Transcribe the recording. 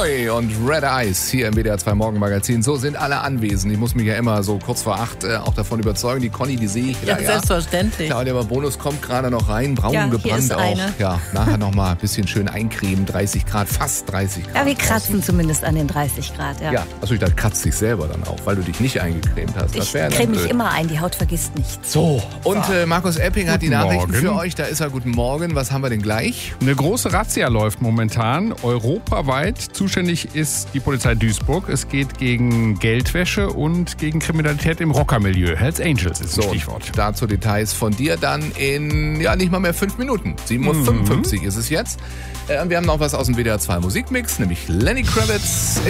Joy und Red Eyes hier im WDR 2 Morgenmagazin. So sind alle anwesend. Ich muss mich ja immer so kurz vor 8 auch davon überzeugen. Die Conny, die sehe ich. Ja, selbstverständlich. Klar, der Bonus kommt gerade noch rein. Braun gebrannt hier ist auch. eine. Ja, nachher noch mal ein bisschen schön eincremen. 30 Grad, fast 30 Grad. Ja, wir kratzen zumindest an den 30 Grad. Ja, also ich dachte, kratzt dich selber dann auch, weil du dich nicht eingecremt hast. Ich creme mich immer ein, die Haut vergisst nichts. So, und Markus Epping hat die Nachrichten Morgen. für euch. Da ist er. Guten Morgen. Was haben wir denn gleich? Eine große Razzia läuft momentan. Europaweit zuständig ist die Polizei Duisburg. Es geht gegen Geldwäsche und gegen Kriminalität im Rockermilieu. Hells Angels ist das Stichwort. Dazu Details von dir dann in, nicht mal mehr 5 Minuten. 7:55 Uhr ist es jetzt. Wir haben noch was aus dem WDR 2 Musikmix, nämlich Lenny Kravitz.